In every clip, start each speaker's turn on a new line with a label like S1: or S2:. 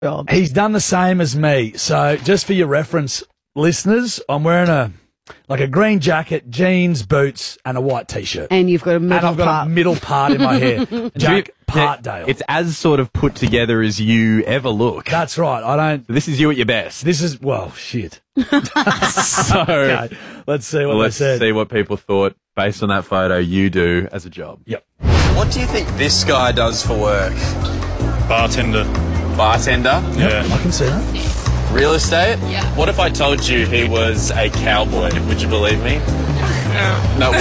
S1: job.
S2: He's done the same as me. So just for your reference, listeners, I'm wearing a green jacket, jeans, boots, and a white T-shirt.
S1: And you've got a middle
S2: And I've got
S1: part.
S2: a middle part in my hair. Jack Partdale.
S3: It's as sort of put together as you ever look.
S2: That's right. I don't...
S3: This is you at your best.
S2: This is... Well, shit.
S3: So
S2: Okay, let's see what
S3: let's
S2: they said.
S3: see what people thought based on that photo you do as a job.
S2: Yep.
S4: What do you think this guy does for work?
S5: Bartender.
S4: Bartender?
S5: Yeah.
S2: I can see that.
S4: Real estate? Yeah. What if I told you he was a cowboy? Would you believe me? No.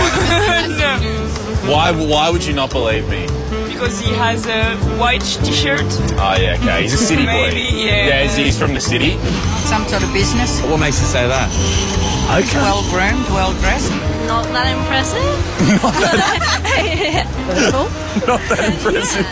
S4: Why would you not believe me?
S6: Because he has a white T-shirt.
S4: Oh, yeah, okay. He's a city boy.
S6: Maybe, yeah.
S4: He's from the city.
S7: Some sort of business.
S4: What makes you say that?
S2: Okay.
S7: Well groomed, well dressed.
S8: Not that impressive.
S4: Not that impressive.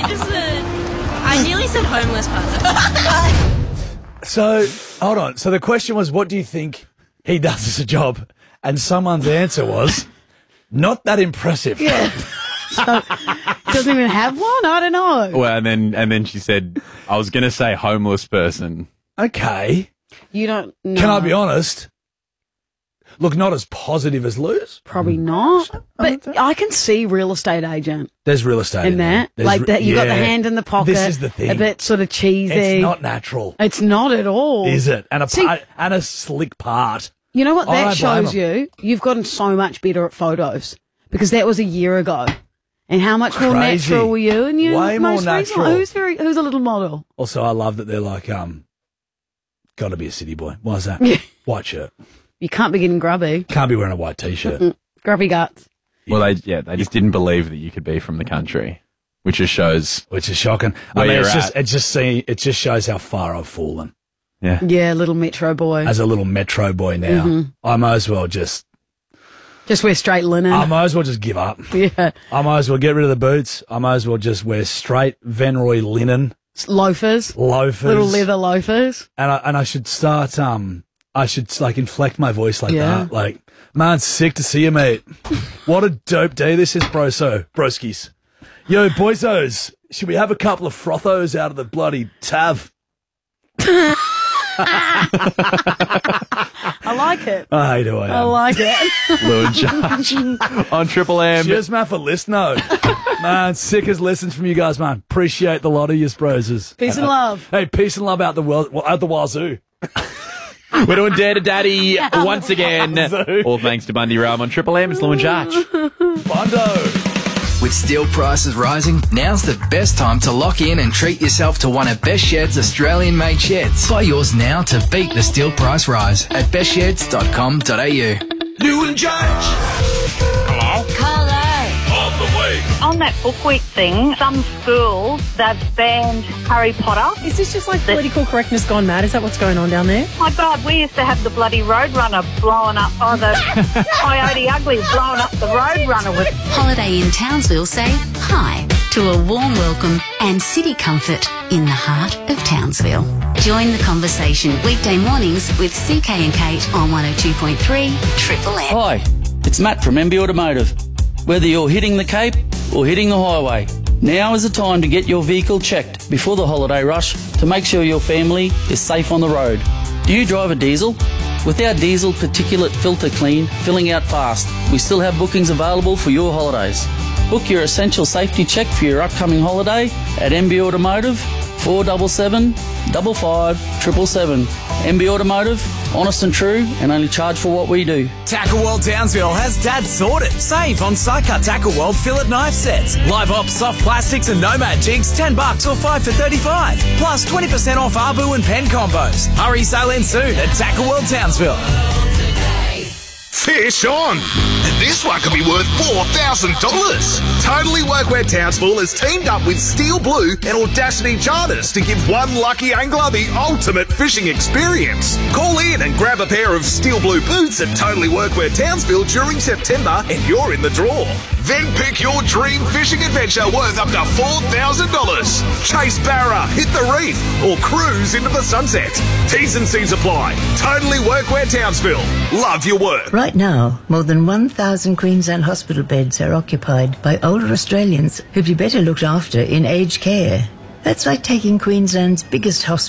S8: I nearly said homeless person.
S2: So, hold on. So the question was, what do you think he does as a job? And someone's answer was, not that impressive.
S1: Yeah. So, doesn't even have one? I don't know.
S3: Well, and then she said, I was going to say homeless person.
S2: Okay.
S1: You don't know.
S2: Can I be honest? Look, not as positive as Lou's.
S1: Probably not. But I can see real estate agent
S2: There's real estate
S1: in that.
S2: there.
S1: Like that, you got the
S2: yeah.
S1: hand in the pocket.
S2: This is the thing.
S1: A bit sort of cheesy.
S2: It's not natural.
S1: It's not at all.
S2: Is it? And
S1: See-
S2: a slick part.
S1: You know what
S2: I
S1: that
S2: don't blame
S1: shows you? You've gotten so much better at photos because that was a year ago. And how much more
S2: Crazy.
S1: natural were you? And you
S2: Way more
S1: most
S2: natural.
S1: recently, who's a little model?
S2: Also, I love that they're like, got to be a city boy. Why is that?
S1: Yeah.
S2: White shirt.
S1: You can't be getting grubby.
S2: Can't be wearing a white T-shirt.
S1: Grubby guts.
S3: Well, they just didn't believe that you could be from the country, which just shows.
S2: Which is shocking. I
S3: Where
S2: mean,
S3: you're
S2: it just shows how far I've fallen.
S3: Yeah.
S1: Yeah, little metro boy.
S2: As a little metro boy now, I might as well just
S1: Just wear straight linen.
S2: give up.
S1: Yeah.
S2: I might as well get rid of the boots. I might as well just wear straight Venroy linen
S1: Loafers.
S2: loafers.
S1: Little leather loafers.
S2: And I should start, I should like inflect my voice like
S1: Yeah.
S2: that. Like, man, sick to see you, mate. What a dope day this is, broskies. Yo, boysos, should we have a couple of frothos out of the bloody tav?
S1: I like it.
S2: I hate who I am.
S1: I like it.
S3: Lord Judge on Triple M.
S2: Cheers, man, for listening. Man, sick as listens from you guys, man. Appreciate the lot of you, broses.
S1: Peace and love.
S2: Hey, peace and love out the wazoo.
S3: We're doing Dare to Daddy once again. All thanks to Bundy Ram on Triple M. It's Lou and Judge.
S2: Bondo.
S9: With steel prices rising, now's the best time to lock in and treat yourself to one of Best Sheds' Australian-made sheds. Buy yours now to beat the steel price rise at bestsheds.com.au.
S4: Lou and Judge.
S8: Hello.
S4: On the way.
S10: On that Book Week thing, some schools, they've banned Harry Potter.
S11: Is this just like political correctness gone mad? Is that what's going on down there?
S10: My God, we used to have the bloody Roadrunner blowing up, the Coyote Ugly blowing up the Roadrunner with...
S12: Holiday in Townsville say hi to a warm welcome and city comfort in the heart of Townsville. Join the conversation weekday mornings with CK and Kate on 102.3 Triple M.
S13: Hi, it's Matt from MB Automotive. Whether you're hitting the Cape or hitting the highway, now is the time to get your vehicle checked before the holiday rush to make sure your family is safe on the road. Do you drive a diesel? With our diesel particulate filter clean, filling out fast, we still have bookings available for your holidays. Book your essential safety check for your upcoming holiday at MB Automotive, 477 55 777. MB Automotive, honest and true, and only charge for what we do.
S14: Tackle World Townsville has Dad sorted. Save on Psycut Tackle World fillet knife sets. Live Op soft plastics and Nomad jigs, $10 or 5 for 35. Plus 20% off Arbu and pen combos. Hurry, sail in soon at Tackle World Townsville.
S15: Fish on! This one could be worth $4,000. Totally Workwear Townsville has teamed up with Steel Blue and Audacity Charters to give one lucky angler the ultimate fishing experience. Call in and grab a pair of Steel Blue boots at Totally Workwear Townsville during September and you're in the draw. Then pick your dream fishing adventure worth up to $4,000. Chase Barra, hit the reef, or cruise into the sunset. T's and C's apply. Totally Workwear Townsville. Love your work.
S16: Right now, more than 1,000 Queensland hospital beds are occupied by older Australians who'd be better looked after in aged care. That's like taking Queensland's biggest hospital